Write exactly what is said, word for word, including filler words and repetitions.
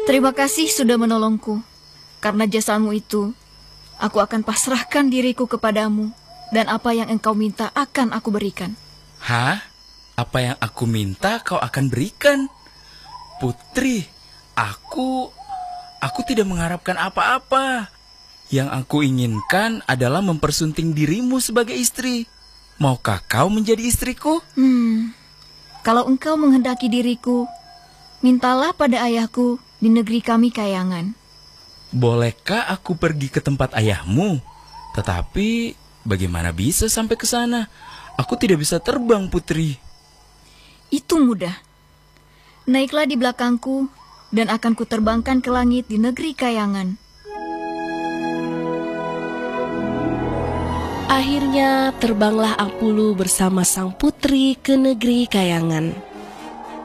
Terima kasih sudah menolongku. Karena jasamu itu, aku akan pasrahkan diriku kepadamu, dan apa yang engkau minta akan aku berikan. Hah? Apa yang aku minta kau akan berikan? Putri, aku... Aku tidak mengharapkan apa-apa. Yang aku inginkan adalah mempersunting dirimu sebagai istri. Maukah kau menjadi istriku? Hmm, kalau engkau menghendaki diriku, mintalah pada ayahku di negeri kami Kayangan. Bolehkah aku pergi ke tempat ayahmu? Tetapi bagaimana bisa sampai ke sana? Aku tidak bisa terbang, Putri. Itu mudah. Naiklah di belakangku dan akan kuterbangkan ke langit di negeri Kayangan. Akhirnya terbanglah Apulu bersama sang putri ke negeri Kayangan.